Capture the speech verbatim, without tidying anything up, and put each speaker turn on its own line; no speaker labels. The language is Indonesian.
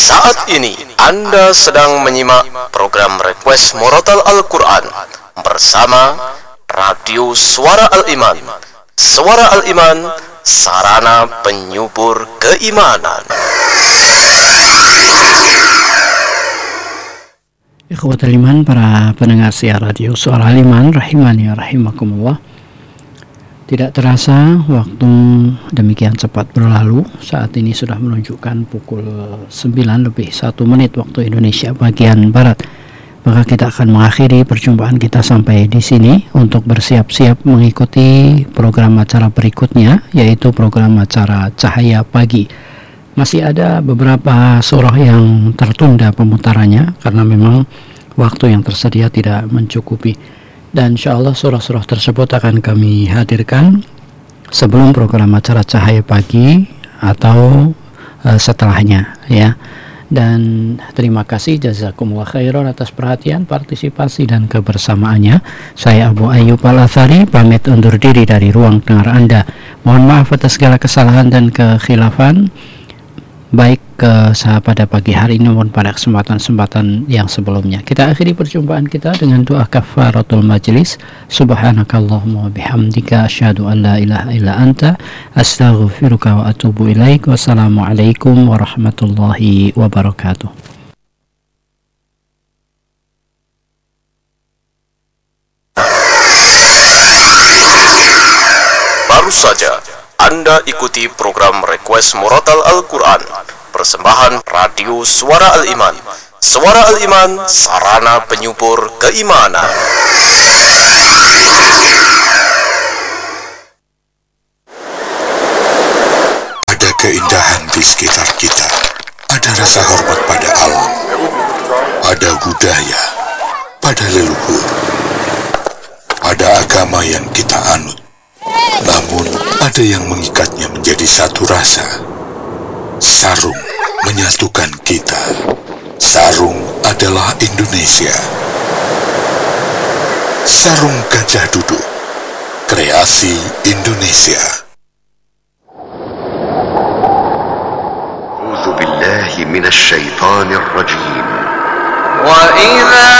Saat ini Anda sedang menyimak program Request Murotal Al-Quran bersama Radio Suara Al-Iman. Suara Al-Iman, sarana penyubur keimanan.
Ikhwatul iman, para pendengar siar Radio Suara Al-Iman rahimani wa rahimakumullah. Tidak terasa waktu demikian cepat berlalu. Saat ini sudah menunjukkan pukul sembilan lebih satu menit waktu Indonesia bagian Barat. Maka kita akan mengakhiri perjumpaan kita sampai di sini untuk bersiap-siap mengikuti program acara berikutnya, yaitu program acara Cahaya Pagi. Masih ada beberapa surah yang tertunda pemutarannya karena memang waktu yang tersedia tidak mencukupi. Dan insya Allah surah-surah tersebut akan kami hadirkan sebelum program acara Cahaya Pagi atau uh, setelahnya, ya. Dan terima kasih jazakumullah khairan atas perhatian, partisipasi dan kebersamaannya. Saya Abu Ayyub Al-Athari pamit undur diri dari ruang dengar Anda. Mohon maaf atas segala kesalahan dan kekhilafan, baik ke pada pagi hari ini maupun pada kesempatan-kesempatan yang sebelumnya. Kita akhiri perjumpaan kita dengan doa kafaratul majlis. Subhanakallahumma bihamdika asyhadu an la ilaha illa anta astaghfiruka wa atubu ilaik. Wassalamualaikum warahmatullahi wabarakatuh.
Baru saja Anda ikuti program Request Murotal Al-Quran persembahan Radio Suara Al-Iman. Suara Al-Iman, sarana penyubur keimanan.
Ada keindahan di sekitar kita. Ada rasa hormat pada alam. Ada budaya pada leluhur. Ada agama yang kita anut. Namun ada yang mengikatnya menjadi satu rasa. Sarung menyatukan kita. Sarung adalah Indonesia. Sarung Gajah Duduk, kreasi Indonesia. A'udzu billahi minasy syaithanir rajim. Wa idza